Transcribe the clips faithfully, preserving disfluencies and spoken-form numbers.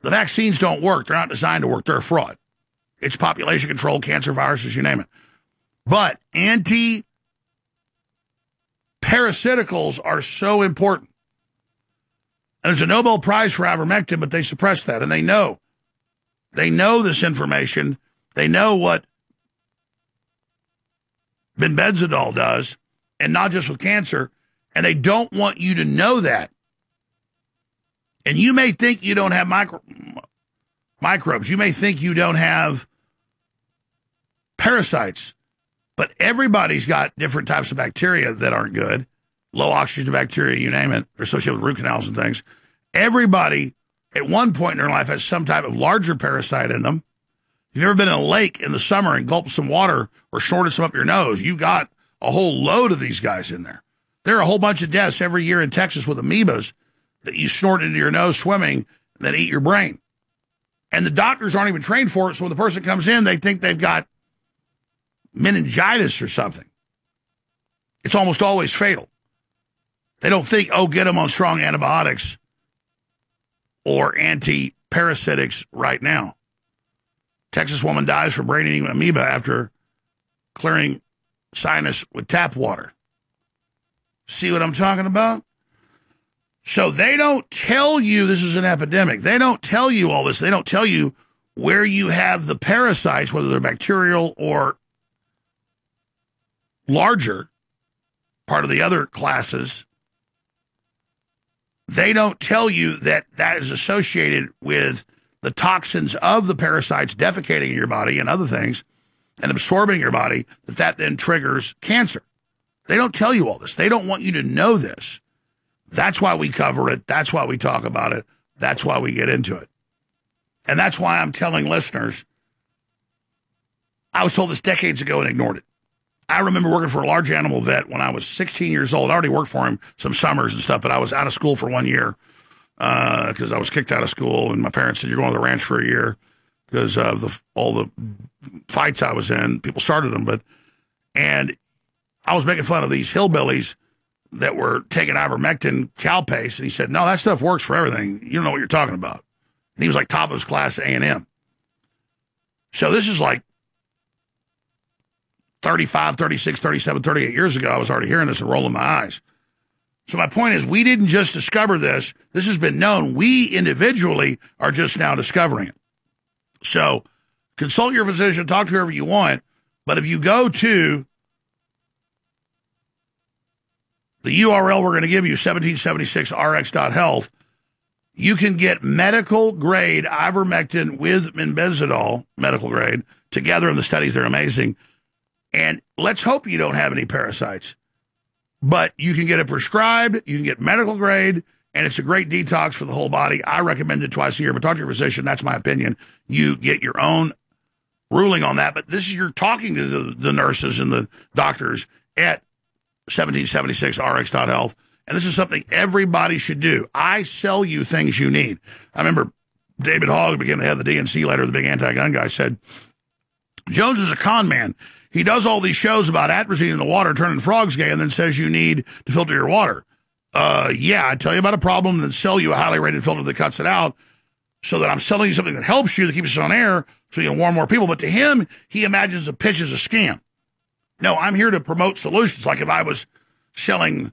The vaccines don't work. They're not designed to work. They're a fraud. It's population control, cancer, viruses, you name it. But anti-parasiticals are so important. And there's a Nobel Prize for ivermectin, but they suppress that, and they know. They know this information. They know what benzidol does, and not just with cancer, and they don't want you to know that. And you may think you don't have micro, microbes. You may think you don't have parasites, but everybody's got different types of bacteria that aren't good. Low oxygen bacteria, you name it. They're associated with root canals and things. Everybody at one point in their life has some type of larger parasite in them. If you've ever been in a lake in the summer and gulped some water or snorted some up your nose, you got a whole load of these guys in there. There are a whole bunch of deaths every year in Texas with amoebas that you snort into your nose swimming that eat your brain. And the doctors aren't even trained for it, so when the person comes in, they think they've got meningitis or something. It's almost always fatal. They don't think, oh, get them on strong antibiotics or anti-parasitics right now. Texas woman dies from brain-eating amoeba after clearing sinus with tap water. See what I'm talking about? So they don't tell you this is an epidemic. They don't tell you all this. They don't tell you where you have the parasites, whether they're bacterial or larger, part of the other classes. They don't tell you that that is associated with the toxins of the parasites defecating in your body and other things and absorbing your body, that that then triggers cancer. They don't tell you all this. They don't want you to know this. That's why we cover it. That's why we talk about it. That's why we get into it. And that's why I'm telling listeners, I was told this decades ago and ignored it. I remember working for a large animal vet when I was sixteen years old. I already worked for him some summers and stuff, but I was out of school for one year because uh, I was kicked out of school, and my parents said, you're going to the ranch for a year because of the, all the fights I was in. People started them, but and I was making fun of these hillbillies that were taking ivermectin cow paste, and he said, no, that stuff works for everything. You don't know what you're talking about. And he was like top of his class at A and M. So this is like thirty-five, thirty-six, thirty-seven, thirty-eight years ago. I was already hearing this and rolling my eyes. So my point is, we didn't just discover this. This has been known. We individually are just now discovering it. So consult your physician, talk to whoever you want. But if you go to the U R L we're going to give you, seventeen seventy-six R X dot health, you can get medical grade ivermectin with benzidol, medical grade, together in the studies. They're amazing. And let's hope you don't have any parasites. But you can get it prescribed, you can get medical grade, and it's a great detox for the whole body. I recommend it twice a year, but talk to your physician. That's my opinion. You get your own ruling on that. But this is, you're talking to the, the nurses and the doctors at seventeen seventy-six R X dot health. And this is something everybody should do. I sell you things you need. I remember David Hogg, who became the head of the D N C later, the big anti-gun guy, said, Jones is a con man. He does all these shows about atrazine in the water, turning frogs gay, and then says you need to filter your water. Uh, yeah, I tell you about a problem and then sell you a highly rated filter that cuts it out, so that I'm selling you something that helps you, that keeps us on air, so you can warn more people. But to him, he imagines the pitch as a scam. No, I'm here to promote solutions. Like if I was selling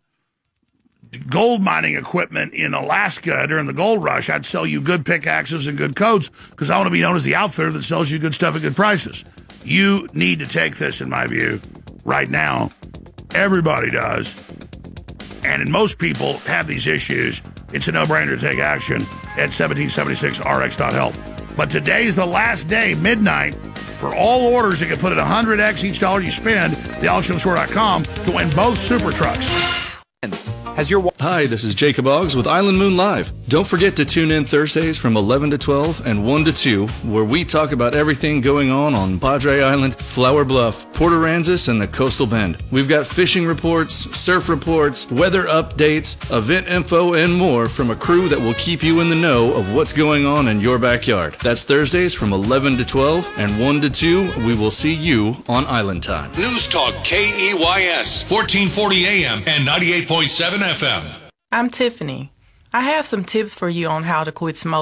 gold mining equipment in Alaska during the gold rush, I'd sell you good pickaxes and good coats because I want to be known as the outfitter that sells you good stuff at good prices. You need to take this, in my view, right now. Everybody does. And most people have these issues. It's a no-brainer to take action at seventeen seventy-six R X dot health. But today's the last day, midnight, for all orders that can put at one hundred x each dollar you spend at the alex jones store dot com to win both super trucks. Has your Hi, this is Jacob Oggs with Island Moon Live. Don't forget to tune in Thursdays from eleven to twelve and one to two, where we talk about everything going on on Padre Island, Flower Bluff, Port Aransas, and the Coastal Bend. We've got fishing reports, surf reports, weather updates, event info, and more from a crew that will keep you in the know of what's going on in your backyard. That's Thursdays from eleven to twelve and one to two. We will see you on Island Time. News Talk K E Y S, fourteen forty A M and ninety-eight point seven F M. I'm Tiffany. I have some tips for you on how to quit smoking.